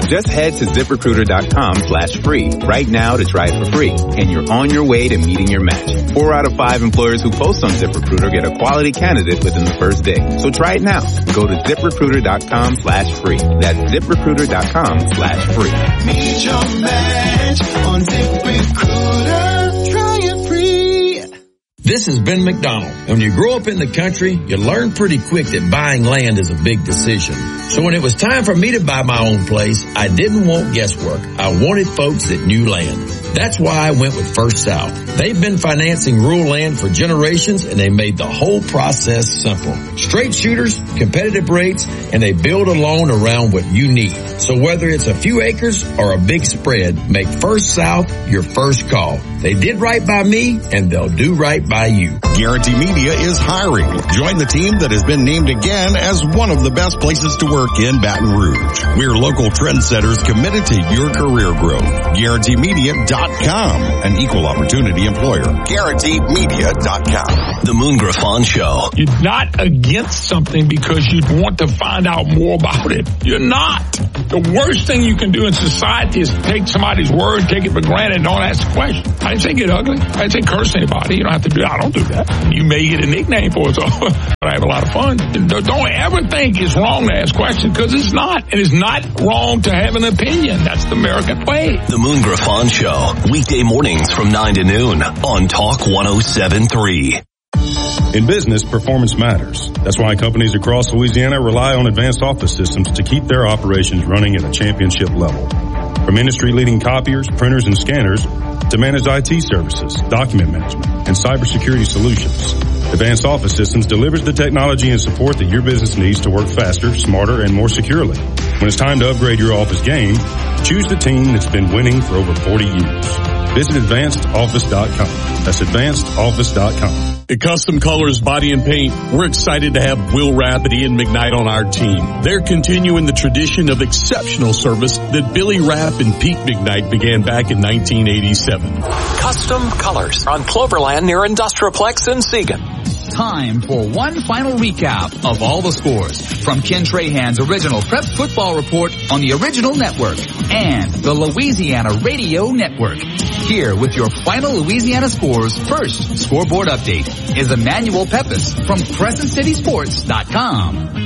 Just head to ZipRecruiter.com/free right now to try it for free, and you're on your way to meeting your match. 4 out of 5 employers who post on ZipRecruiter get a quality candidate within the first day. So try it now. Go to ZipRecruiter.com/free. That's ZipRecruiter.com/free. Meet your match on ZipRecruiter. Try it free. This is Ben McDonald. When you grow up in the country, you learn pretty quick that buying land is a big decision. So when it was time for me to buy my own place, I didn't want guesswork. I wanted folks that knew land. That's why I went with First South. They've been financing rural land for generations, and they made the whole process simple. Straight shooters, competitive rates, and they build a loan around what you need. So whether it's a few acres or a big spread, make First South your first call. They did right by me, and they'll do right by you. Guarantee Media is hiring. Join the team that has been named again as one of the best places to work in Baton Rouge. We're local trendsetters committed to your career growth. GuaranteeMedia.com, an equal opportunity employer. GuaranteeMedia.com. The Moon Griffon Show. You're not against something because you want to find out more about it. You're not. The worst thing you can do in society is take somebody's word, take it for granted, and don't ask a question. I didn't say get ugly. I didn't say curse anybody. You don't have to do that. I don't do that. You may get a nickname for it, so I have a lot of fun. Don't ever think it's wrong to ask questions, because it's not. And it's not wrong to have an opinion. That's the American way. The Moon Griffon Show. Weekday mornings from 9 to noon on Talk 107.3. In business, performance matters. That's why companies across Louisiana rely on Advanced Office Systems to keep their operations running at a championship level. From industry-leading copiers, printers, and scanners to managed IT services, document management, and cybersecurity solutions, Advanced Office Systems delivers the technology and support that your business needs to work faster, smarter, and more securely. When it's time to upgrade your office game, choose the team that's been winning for over 40 years. Visit AdvancedOffice.com. That's AdvancedOffice.com. At Custom Colors Body and Paint, we're excited to have Will Rapp and Ian McKnight on our team. They're continuing the tradition of exceptional service that Billy Rapp and Pete McKnight began back in 1987. Custom Colors on Cloverland near Industrialplex in Siegen. Time for one final recap of all the scores from Ken Trahan's original Prep Football Report on the original network and the Louisiana Radio Network. Here with your final Louisiana scores. First scoreboard update is Emmanuel Pepis from CrescentCitySports.com.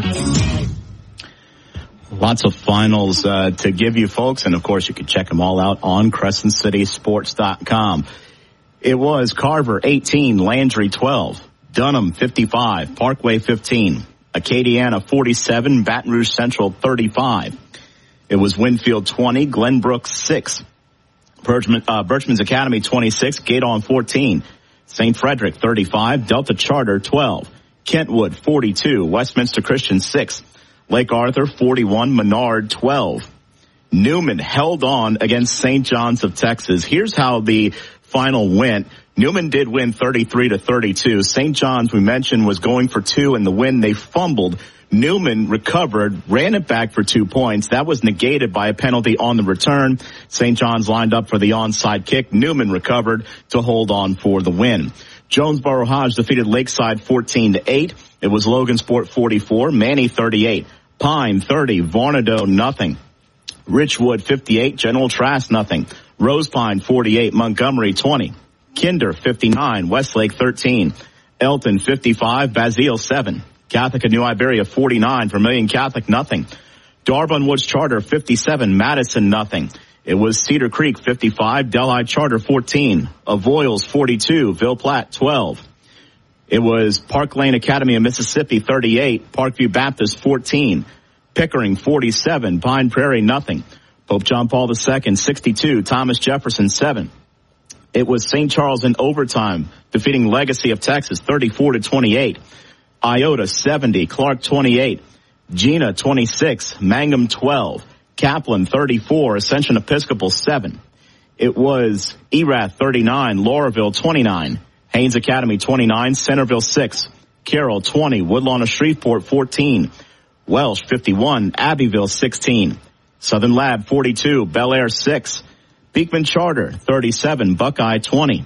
Lots of finals to give you folks, and of course you can check them all out on CrescentCitySports.com. It was Carver 18, Landry 12, Dunham 55, Parkway 15, Acadiana 47, Baton Rouge Central 35. It was Winfield 20, Glenbrook 6, Birchman's Academy 26, Gaydon 14, St. Frederick 35, Delta Charter 12, Kentwood 42, Westminster Christian 6, Lake Arthur 41, Menard 12. Newman held on against St. John's of Texas. Here's how the final went. Newman did win 33-32. St. John's, we mentioned, was going for 2 in the win. They fumbled. Newman recovered, ran it back for 2 points. That was negated by a penalty on the return. St. John's lined up for the onside kick. Newman recovered to hold on for the win. Jonesboro Hodge defeated Lakeside 14-8. It was Logansport 44, Manny 38, Pine 30, Vornado nothing. Richwood 58, General Trask nothing. Rosepine 48, Montgomery 20. Kinder 59, Westlake 13. Elton 55, Basile 7. Catholic of New Iberia 49, Vermilion Catholic nothing. Darbun Woods Charter 57, Madison nothing. It was Cedar Creek 55, Delhi Charter 14, Avoyles 42, Ville Platte 12. It was Park Lane Academy of Mississippi 38, Parkview Baptist 14, Pickering 47, Pine Prairie nothing. Pope John Paul II 62, Thomas Jefferson 7. It was St. Charles in overtime, defeating Legacy of Texas 34-28. Iota 70, Clark 28, Gina 26, Mangum 12, Kaplan 34, Ascension Episcopal 7. It was Erath 39, Lauraville 29, Haynes Academy 29, Centerville 6, Carroll 20, Woodlawn of Shreveport 14, Welsh 51, Abbeville 16, Southern Lab 42, Bel Air 6, Beekman Charter 37, Buckeye 20.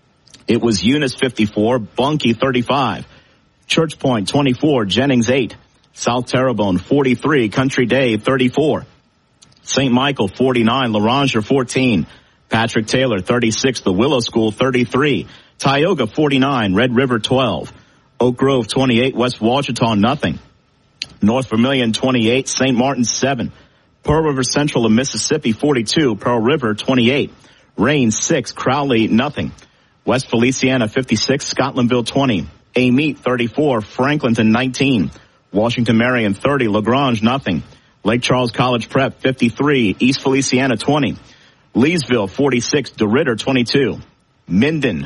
It was Eunice 54, Bunkie 35, Church Point 24, Jennings 8, South Terrebonne 43, Country Day 34, St. Michael 49, Laranger 14. Patrick Taylor 36, the Willow School 33. Tioga 49, Red River 12. Oak Grove 28, West Ouachita nothing. North Vermilion 28, St. Martin 7. Pearl River Central of Mississippi 42, Pearl River 28. Rain 6, Crowley nothing. West Feliciana 56, Scotlandville 20. Amite 34, Franklinton 19. Washington Marion 30, Lagrange nothing. Lake Charles College Prep 53, East Feliciana 20. Leesville 46, DeRidder 22. Minden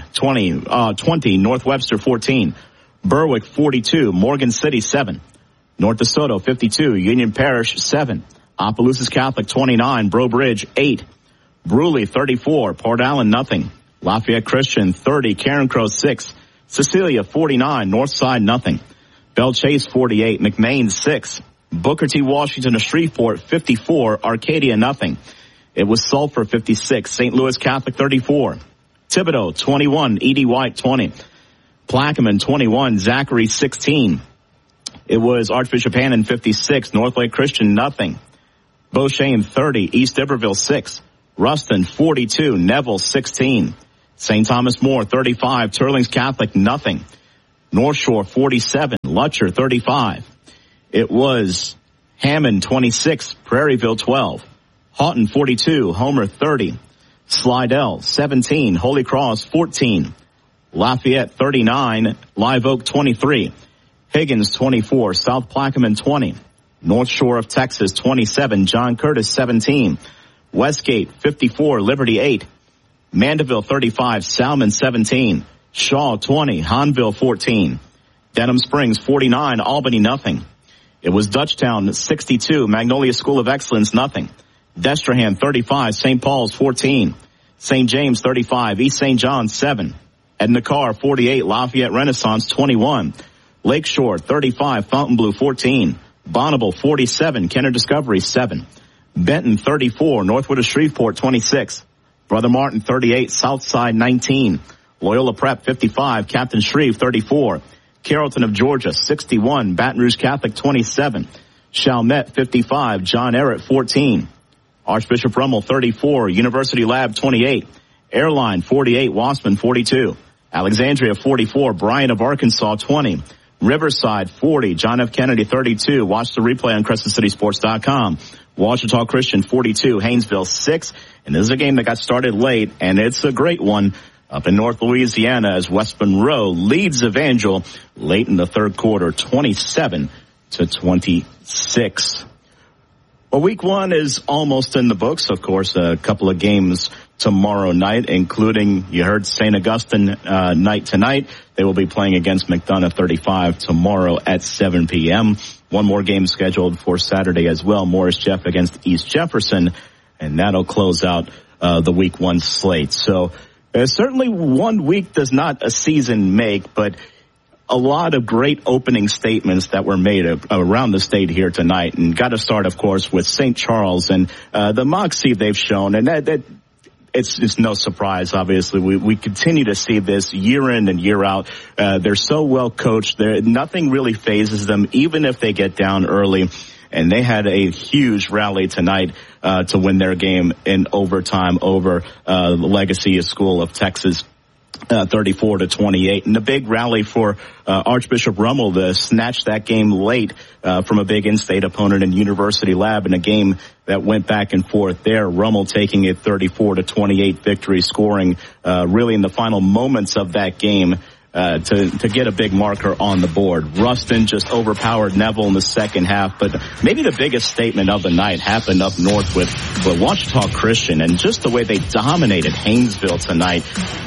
20, North Webster 14. Berwick 42, Morgan City 7. North DeSoto 52, Union Parish 7. Opelousas Catholic 29, Breaux Bridge 8. Bruley 34, Port Allen nothing. Lafayette Christian 30, Karen Crow 6. Cecilia 49, Northside nothing. Belle Chase 48, McMain 6. Booker T. Washington of Shreveport 54, Arcadia nothing. It was Sulphur 56, St. Louis Catholic 34. Thibodaux 21, Edie White 20. Plaquemine 21, Zachary 16. It was Archbishop Hannon 56, Northlake Christian nothing. Beauchesne 30, East Iberville 6. Ruston 42, Neville 16. St. Thomas More 35, Turlings Catholic nothing. North Shore 47, Lutcher 35. It was Hammond 26, Prairieville 12. Houghton 42, Homer 30. Slidell 17, Holy Cross 14. Lafayette 39, Live Oak 23. Higgins 24, South Plaquemine 20. North Shore of Texas 27, John Curtis 17. Westgate 54, Liberty 8. Mandeville 35, Salmon 17. Shaw 20, Hanville 14. Denham Springs 49, Albany nothing. It was Dutchtown 62, Magnolia School of Excellence nothing. Destrehan 35, St. Paul's 14. St. James 35, East St. John 7. Edna Carr 48, Lafayette Renaissance 21. Lakeshore 35, Fontainebleau 14. Bonneville 47, Kenner Discovery 7. Benton 34, Northwood of Shreveport 26. Brother Martin 38, Southside 19. Loyola Prep 55, Captain Shreve 34. Carrollton of Georgia 61, Baton Rouge Catholic 27. Chalmette 55, John Ehret 14. Archbishop Rummel 34, University Lab 28. Airline 48, Wassman 42. Alexandria 44, Bryant of Arkansas 20. Riverside 40, John F. Kennedy 32. Watch the replay on CrescentCitySports.com. Ouachita Christian 42, Haynesville 6. And this is a game that got started late, and it's a great one up in North Louisiana as West Monroe leads Evangel late in the third quarter, 27-26. Well, week one is almost in the books. Of course, a couple of games tomorrow night, including, you heard, St. Augustine night tonight. They will be playing against McDonough 35 tomorrow at 7 p.m. One more game scheduled for Saturday as well, Morris Jeff against East Jefferson, and that'll close out the week one slate. So certainly 1 week does not a season make, but a lot of great opening statements that were made around the state here tonight. And got to start, of course, with St. Charles and the moxie they've shown. And that it's no surprise, obviously. We continue to see this year in and year out. They're so well coached. Nothing really phases them, even if they get down early. And they had a huge rally tonight to win their game in overtime over the Legacy School of Texas. 34-28, and a big rally for Archbishop Rummel to snatch that game late from a big in-state opponent in University Lab in a game that went back and forth there. Rummel taking a 34-28 victory, scoring really in the final moments of that game to get a big marker on the board. Ruston just overpowered Neville in the second half, but maybe the biggest statement of the night happened up north with Ouachita Christian, and just the way they dominated Haynesville tonight,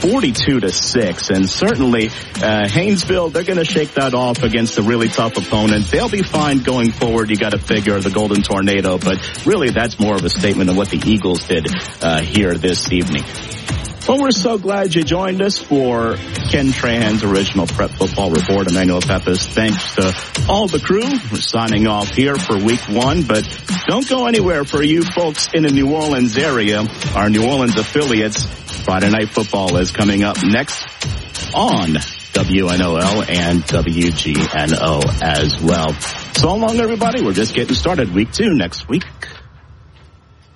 42-6. And certainly Haynesville, they're going to shake that off against a really tough opponent. They'll be fine going forward. You got to figure the Golden Tornado, but really that's more of a statement of what the Eagles did here this evening. Well, we're so glad you joined us for Ken Trahan's original Prep Football Report. Emmanuel Peppers, thanks to all the crew. We're signing off here for week one, but don't go anywhere for you folks in the New Orleans area. Our New Orleans affiliates, Friday Night Football is coming up next on WNOL and WGNO as well. So long, everybody. We're just getting started. Week two next week.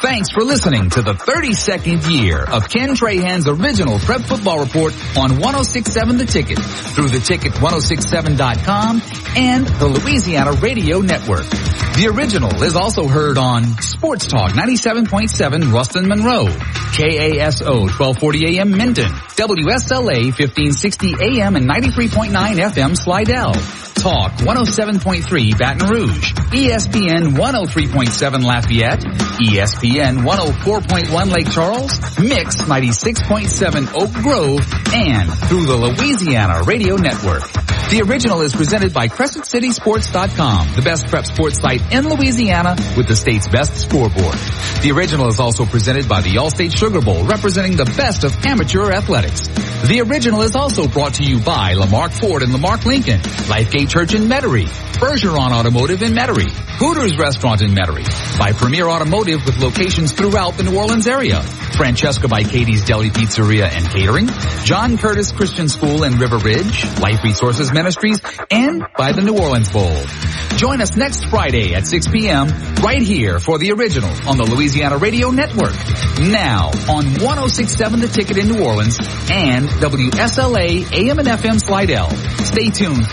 Thanks for listening to the 32nd year of Ken Trahan's original Prep Football Report on 106.7 The Ticket, through theticket1067.com and the Louisiana Radio Network. The original is also heard on Sports Talk 97.7 Ruston Monroe, KASO 1240 AM Minden, WSLA 1560 AM and 93.9 FM Slidell, Talk 107.3 Baton Rouge, ESPN 103.7 Lafayette, ESPN 104.1 Lake Charles, Mix 96.7 Oak Grove, and through the Louisiana Radio Network. The original is presented by CrescentCitySports.com, the best prep sports site in Louisiana with the state's best scoreboard. The original is also presented by the Allstate Sugar Bowl, representing the best of amateur athletics. The original is also brought to you by Lamarck Ford and Lamarck Lincoln, Lifegate Church in Metairie, Bergeron Automotive in Metairie, Hooters Restaurant in Metairie, by Premier Automotive with locations throughout the New Orleans area, Francesca by Katie's Deli Pizzeria and Catering, John Curtis Christian School in River Ridge, Life Resources Ministries, and by the New Orleans Bowl. Join us next Friday at 6 p.m. right here for the original on the Louisiana Radio Network. Now on 106.7 The Ticket in New Orleans and WSLA AM and FM Slidell. Stay tuned.